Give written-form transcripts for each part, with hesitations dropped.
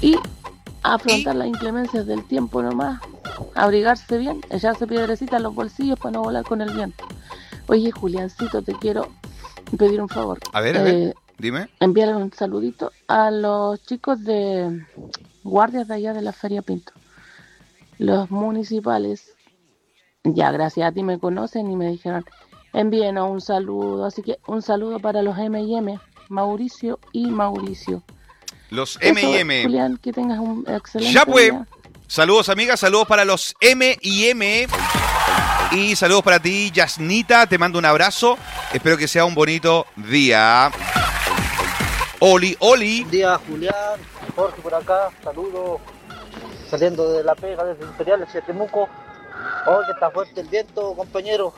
Y afrontar las inclemencias del tiempo nomás. Abrigarse bien, echarse piedrecitas en los bolsillos para no volar con el viento. Oye, Juliancito, te quiero pedir un favor. A ver, dime. Enviar un saludito a los chicos de guardias de allá de la Feria Pinto. Los municipales, ya gracias a ti me conocen y me dijeron, envíenos un saludo. Así que un saludo para los M&M, Mauricio y Mauricio. Los M&M. Julián, que tengas un excelente ya pues. día. Saludos, amigas, saludos para los M&M. Y saludos para ti, Yasnita, te mando un abrazo. Espero que sea un bonito día. Oli. Buen día, Julián, Jorge por acá, saludos. Saliendo de la pega desde Imperial hacia Temuco. Oh, que está fuerte el viento, compañero.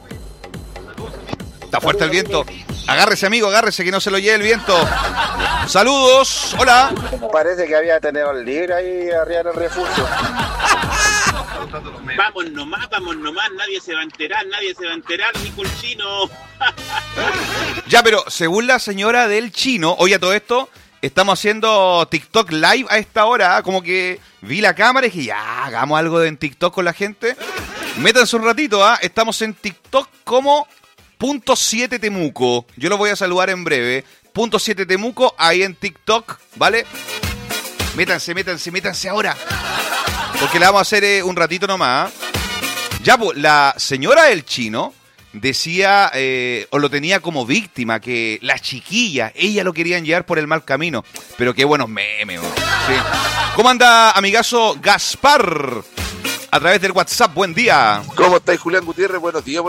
Está fuerte el viento. Agárrese, amigo, agárrese, que no se lo lleve el viento. Saludos, hola. Parece que había tenido el libre ahí arriba del refugio. Vamos nomás, nadie se va a enterar, ni Colchino. Ya, pero según la señora del chino, oye, a todo esto, estamos haciendo TikTok live a esta hora, como que vi la cámara y dije, ya, hagamos algo en TikTok con la gente. Métanse un ratito, estamos en TikTok como .7 Temuco. Yo los voy a saludar en breve. .7 Temuco, ahí en TikTok, ¿vale? Métanse ahora. Porque la vamos a hacer un ratito nomás. Ya, pues, la señora del chino decía, o lo tenía como víctima, que las chiquillas, ella lo querían llevar por el mal camino. Pero qué buenos memes, sí. ¿Cómo anda, amigazo Gaspar? A través del WhatsApp, buen día. ¿Cómo estáis, Julián Gutiérrez? Buenos días,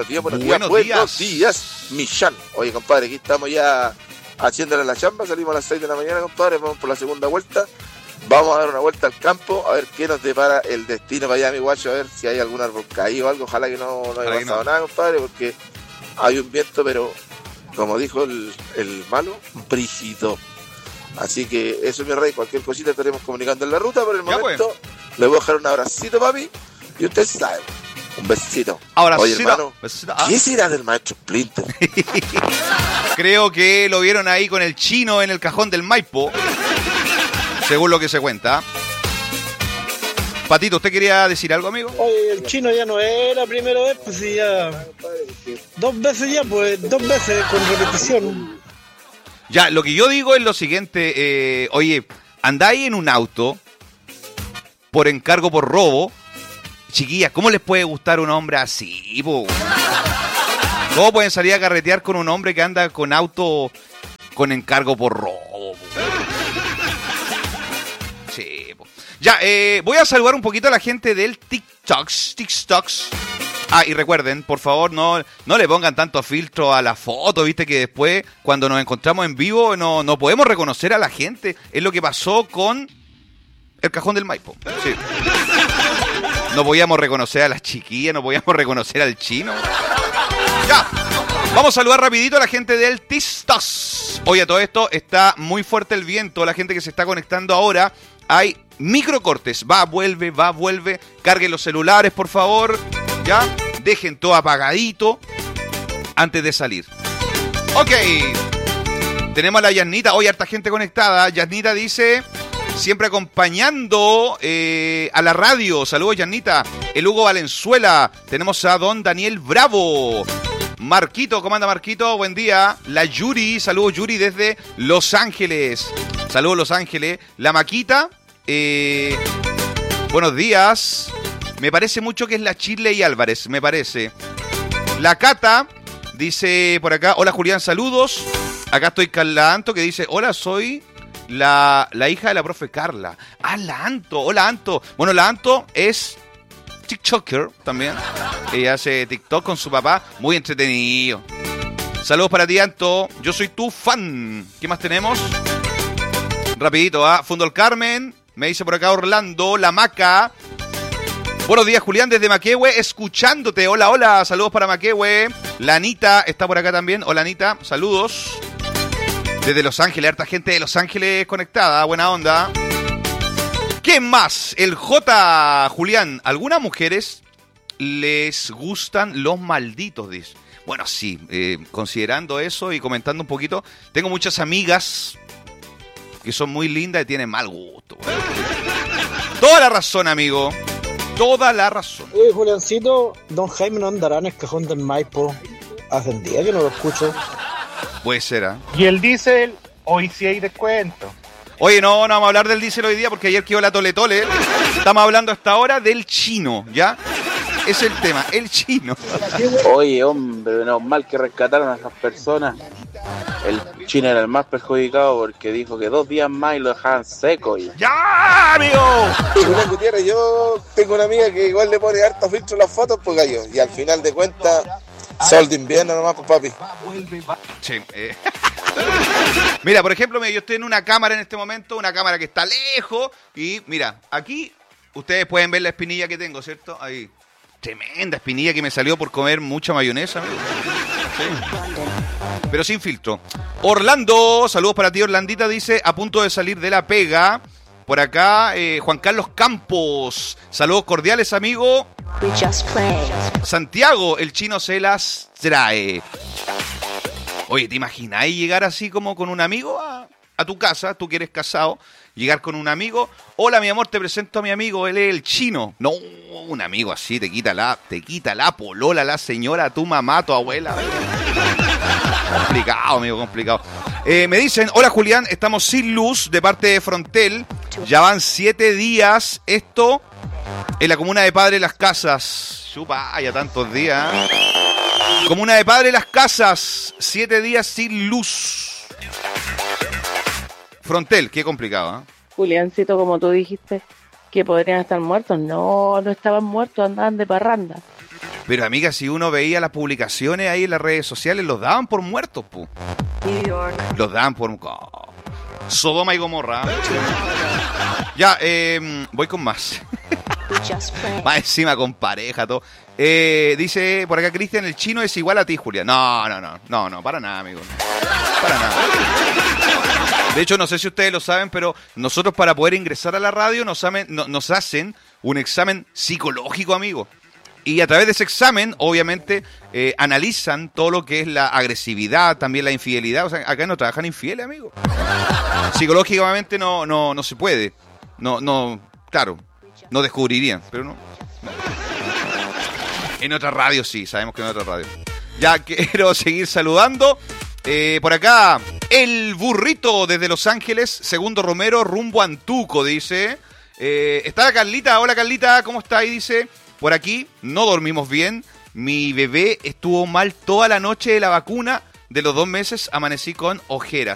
Millán. Oye, compadre, aquí estamos ya haciéndole la chamba. Salimos a las 6 de la mañana, compadre. Vamos por la segunda vuelta. Vamos a dar una vuelta al campo, a ver qué nos depara el destino para allá, mi guacho, a ver si hay algún árbol caído o algo. Ojalá que no haya pasado nada, compadre, porque hay un viento, pero como dijo el malo, brígido. Así que eso, mi rey, cualquier cosita estaremos comunicando en la ruta. Por el momento, le voy a dejar un abracito, papi, y usted sabe, un besito. Abracito. Oye, hermano, ¿qué será del maestro Splinter? Creo que lo vieron ahí con el chino en el cajón del Maipo, según lo que se cuenta. Patito, ¿usted quería decir algo, amigo? Oye, el chino ya no es la primera vez, pues sí, ya 2 veces ya, pues 2 veces con repetición. Ya, lo que yo digo es lo siguiente, oye, andáis en un auto por encargo por robo, chiquillas, ¿cómo les puede gustar un hombre así, po? ¿Cómo pueden salir a carretear con un hombre que anda con auto con encargo por robo, po? Sí, po. Ya, voy a saludar un poquito a la gente del TikToks. Ah, y recuerden, por favor, no le pongan tanto filtro a la foto, viste que después, cuando nos encontramos en vivo, no podemos reconocer a la gente. Es lo que pasó con el cajón del Maipo. Sí. No podíamos reconocer a las chiquillas, no podíamos reconocer al chino. Ya, vamos a saludar rapidito a la gente del TikToks. Oye, a todo esto está muy fuerte el viento, la gente que se está conectando ahora. Hay microcortes, vuelve. Carguen los celulares, por favor. Ya, dejen todo apagadito antes de salir. Ok, tenemos a la Yasnita. Hoy harta gente conectada. Yasnita dice, siempre acompañando a la radio. Saludos, Yasnita. El Hugo Valenzuela. Tenemos a don Daniel Bravo. Marquito, ¿cómo anda, Marquito? Buen día. La Yuri, saludos, Yuri, desde Los Ángeles. Saludos, Los Ángeles. La Maquita, buenos días. Me parece mucho que es la Shirley Álvarez, me parece. La Cata dice por acá, hola Julián, saludos. Acá estoy con la Anto que dice, hola, soy la hija de la profe Carla. Ah, la Anto, hola Anto. Bueno, la Anto es TikToker también. Ella hace TikTok con su papá, muy entretenido. Saludos para ti, Anto. Yo soy tu fan. ¿Qué más tenemos? Rapidito, Fundo el Carmen. Me dice por acá Orlando, la Maca. Buenos días, Julián, desde Maquehue, escuchándote. Hola, saludos para Maquehue. La Anita está por acá también. Hola, Anita, saludos. Desde Los Ángeles, harta gente de Los Ángeles conectada, buena onda. ¿Qué más? El J, Julián, ¿algunas mujeres les gustan los malditos? Dice. Bueno, sí, considerando eso y comentando un poquito, tengo muchas amigas que son muy lindas y tienen mal gusto. Weón. Toda la razón, amigo. Toda la razón. Juliancito, don Jaime no andará en el cajón del Maipo. Hace un día que no lo escucho. Puede ser, ¿ah? Y el diésel, hoy sí hay descuento. Oye, no vamos a hablar del diésel hoy día porque ayer quedó la tole tole. Estamos hablando hasta ahora del chino, ¿ya? Es el tema, el chino. Oye, hombre, menos mal que rescataron a esas personas. El chino era el más perjudicado porque dijo que 2 días más y lo dejaban seco. ¡Ya, amigo! Julián Gutiérrez, yo tengo una amiga que igual le pone harto filtro a las fotos, pues gallo. Y al final de cuentas, sol de invierno nomás, pues papi. Sí, Mira, por ejemplo, yo estoy en una cámara en este momento, una cámara que está lejos. Y mira, aquí ustedes pueden ver la espinilla que tengo, ¿cierto? Ahí. Tremenda espinilla que me salió por comer mucha mayonesa, amigo. Sí. Pero sin filtro. Orlando, saludos para ti, Orlandita, dice, a punto de salir de la pega. Por acá, Juan Carlos Campos, saludos cordiales, amigo. Santiago, el chino se las trae. Oye, ¿te imagináis llegar así como con un amigo a tu casa? Tú que eres casado, llegar con un amigo. Hola, mi amor, te presento a mi amigo, él es el chino. No, un amigo así te quita la polola, la señora, tu mamá, tu abuela. Complicado, amigo, complicado. Me dicen, hola Julián, estamos sin luz de parte de Frontel. Ya van 7 días esto en la comuna de Padre Las Casas. Chupa, ya tantos días. Comuna de Padre Las Casas, 7 días sin luz. Frontel, qué complicado, ¿eh? Juliancito, como tú dijiste, que podrían estar muertos. No estaban muertos, andaban de parranda. Pero amiga, si uno veía las publicaciones ahí en las redes sociales, los daban por muertos, pu. Los daban por... Sodoma y Gomorra. Ya, voy con más. Más encima con pareja, todo. Dice por acá Cristian, el chino es igual a ti, Julia. No, para nada, amigo. Para nada. De hecho, no sé si ustedes lo saben, pero nosotros para poder ingresar a la radio nos hacen un examen psicológico, amigo. Y a través de ese examen, obviamente, analizan todo lo que es la agresividad, también la infidelidad. O sea, acá no trabajan infieles, amigo. Psicológicamente no se puede. Claro, no descubrirían, pero no. En otra radio sí, sabemos que en otra radio. Ya quiero seguir saludando. Por acá, el burrito desde Los Ángeles, Segundo Romero, rumbo a Antuco, dice. Está la Carlita, hola Carlita, ¿cómo está? Y dice, por aquí no dormimos bien, mi bebé estuvo mal toda la noche de la vacuna, de los 2 meses amanecí con ojeras.